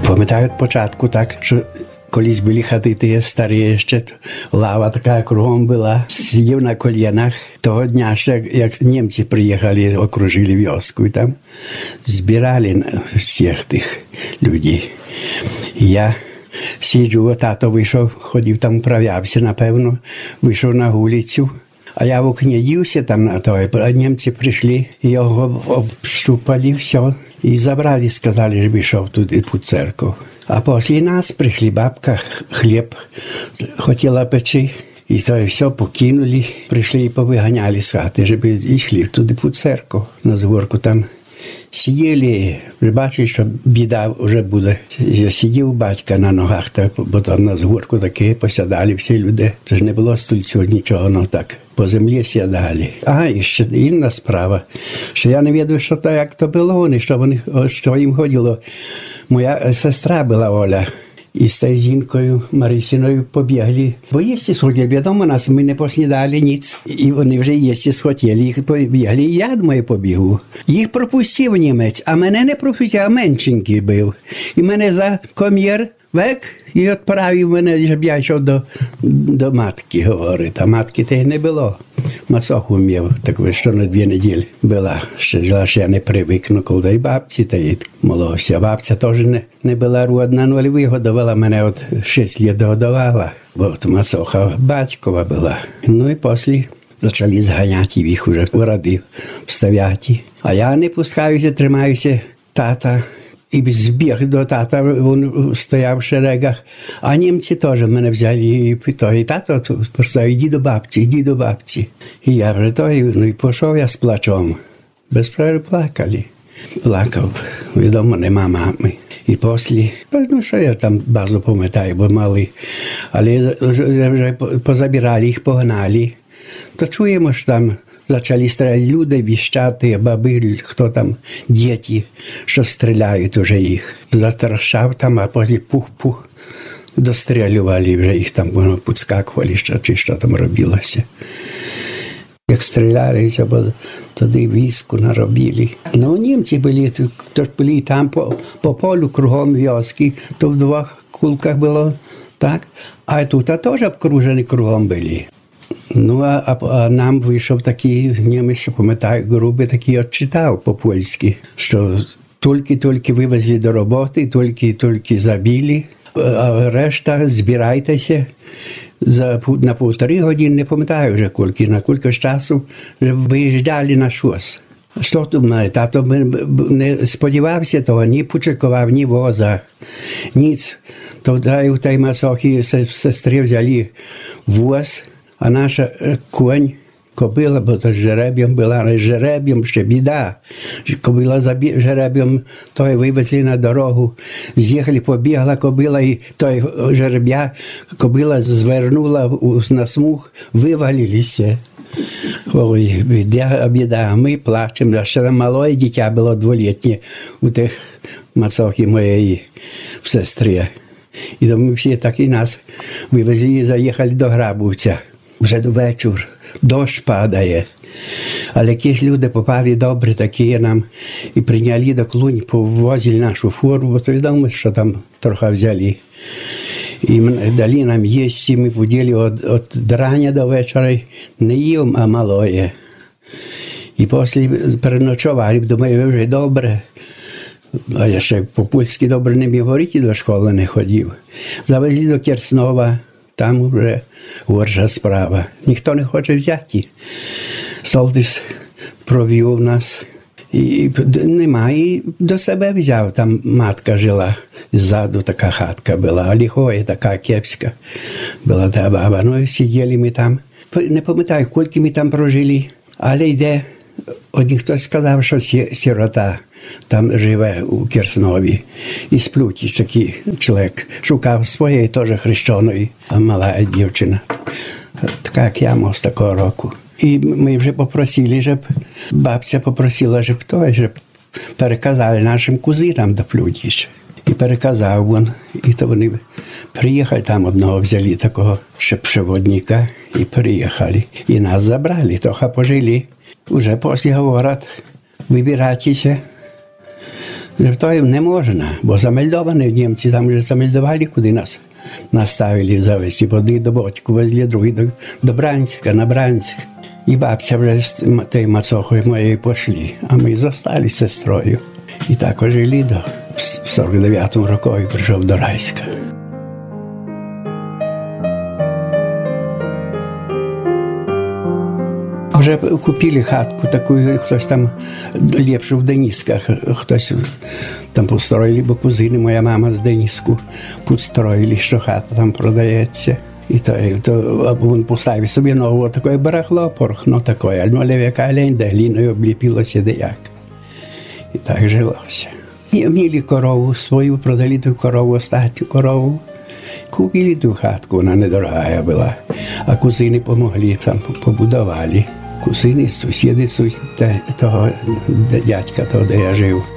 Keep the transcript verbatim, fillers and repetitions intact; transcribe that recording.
Пам'ятаю початку так, що колись були хати ті старі ще, лава така кругом була, сидів на колінах. Того дня ще, як німці приїхали, окружили вёску, і там збирали всіх тих людей. І я сиджу, тато вийшов, ходив там, правявся, напевно, вийшов на вулицю. А я в окні дівся там на той, а німці прийшли, його общупали, все, і забрали, сказали, що пішов туди під церкву. А після нас прийшли, бабка хліб хотіла печи, і то все покинули, прийшли і повиганяли з хати, щоб йшли туди під церкву, на згорку там. Сиділи, бачили, що біда вже буде. Я сидів батька на ногах, бо там на згорку таке посядали всі люди. Тож не було стульцю, нічого, ну так, по землі сідали. А, і ще інна справа, що я не відаю, що то, як то було вони, що, вони, що їм ходило. Моя сестра була Оля. І з тією жінкою Марисиною побігли. Бо їсти схотіли, відомо нас, ми не поснідали ніц. І вони вже їсти схотіли, їх побігли. І я, думаю, побігу. Їх пропустив німець, а мене не пропустив, а меншенький був. І мене за комір век і відправив мене, щоб я йшов до, до матки, говорить. А матки те не було. Мацоху мав, так що на дві неділі була. Ще жила, що я не привикну, коли й бабці, та й моловся. Бабця теж не, не була родна, але вигодувала мене, от шість років годувала. Бо от мацоха батькова була. Ну і після почали зганяти їх уже у ради вставляти. А я не пускаюся, тримаюся тата. І збіг до тата, він стояв в шерегах. А німці теж мене взяли і питали, тато, просто йди до бабці, йди до бабці. І я вже той, ну і пішов я з плачом. Без перерви плакали. Плакав, відомо, нема мами. І після, ну що я там базу пам'ятаю, бо мали. Але вже позабирали їх, погнали. То чуємо, що там почали стріляти люди, віщати, баби, хто там, діти, що стріляють уже їх. Затрашав там, а потім пух-пух, дострілювали вже їх там, воно підскакували, що, чи що там робилося. Як стріляли, бо тоді війську наробили. Ну, німці були, то ж були там по, по полю кругом вёски, то в двох кулках було, так? А тут теж обкружені кругом були. Ну, а, а нам вийшов такий німець, пам'ятаю, грубий такий відчитав по-польськи, що тільки-тільки вивезли до роботи, тільки-тільки забили, а решта збирайтеся. За, на півтори години, не пам'ятаю вже кілька, на кілька часу вже виїжджали на щось. Що думає, тато не сподівався того, ні почекував, ні воза, ніц. Тоді в тій масохі сестри взяли воз, а наша конь, кобила, бо то з жереб'ям була, але з жереб'ям ще біда. Кобила за жереб'ям, той вивезли на дорогу, з'їхали, побігла кобила, і той жереб'я, кобила звернула на смуг, вивалилися. Ой, біда, біда, ми плачемо. Ще там мале дитя було дволітнє у тих мацохи моєї сестри. І тому всі так і нас вивезли і заїхали до Грабовця. Вже до вечора, дощ падає. Але якісь люди попали добре такі нам і прийняли до Клунь, повозили нашу фуру, бо то відомо, що там трохи взяли. І дали нам їсти, ми поділи від рання до вечора, не їм, а малоє. І після переночували, думаю, вже добре. А я ще по-польськи добре не міг говорити, до школи не ходив. Завезли до Керснова, там вже горша справа. Ніхто не хоче взяти. Солдис провів нас. І немає, до себе взяв. Там матка жила. Ззаду така хатка була, лихоя така кепська була та баба. Ну і сиділи ми там. Не пам'ятаю, скільки ми там прожили. Але йде, один хтось сказав, що сирота там живе у Керснові. І сплють такий чоловік. Шукав своєї теж хрещеної, а мала дівчина. Така, як я, мав з такого року. І ми вже попросили, щоб бабця попросила, щоб той, щоб переказали нашим кузинам до Плютіща. І переказав він. І то вони приїхали, там одного взяли такого ще проводника і приїхали. І нас забрали, трохи пожили. Уже після говорять, вибирайтеся. То не можна, бо замельдовані німці там вже замельдували, куди нас наставили завести. Одні до Бодьку везли, другі до, до Бранська, на Бранськ. І бабця вже з тією мацохою моєю пішли, а ми зостали з сестрою. І так жили до сорок дев'ятому року і прийшов до Райська. Вже купили хатку таку, хтось там ліпшу в Денісках, хтось там построїли, бо кузини, моя мама з Деніску, построїли, що хата там продається. І то, то він поставив собі нового таке барахло, порохно таке, ну, але яка лень, де гліною обліпилося деяк. І так жилося. І мали корову свою, продали ту корову, остатню корову. Купили ту хатку, вона недорога була, а кузини помогли, там побудували. Кузини, сусіди, того дядька, того, де я жив.